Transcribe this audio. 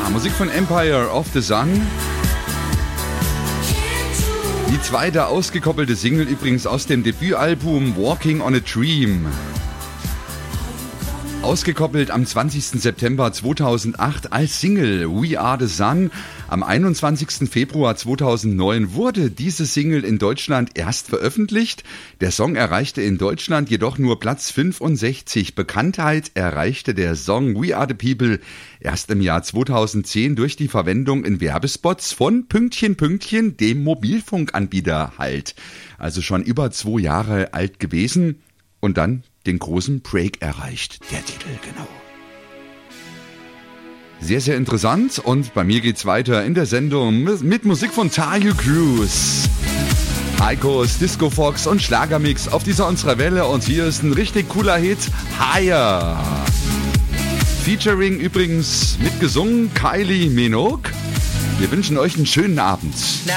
Musik von Empire of the Sun. Die zweite ausgekoppelte Single übrigens aus dem Debütalbum Walking on a Dream. Ausgekoppelt am 20. September 2008 als Single We Are the Sun. Am 21. Februar 2009 wurde diese Single in Deutschland erst veröffentlicht. Der Song erreichte in Deutschland jedoch nur Platz 65. Bekanntheit erreichte der Song We Are the People erst im Jahr 2010 durch die Verwendung in Werbespots von ... dem Mobilfunkanbieter Halt. Also schon über 2 Jahre alt gewesen und dann den großen Break erreicht, der Titel, genau. Sehr, sehr interessant und bei mir geht's weiter in der Sendung mit Musik von Tayo Cruz. Heikos, Disco Fox und Schlagermix auf dieser unserer Welle und hier ist ein richtig cooler Hit, Higher. Featuring übrigens mitgesungen Kylie Minogue. Wir wünschen euch einen schönen Abend.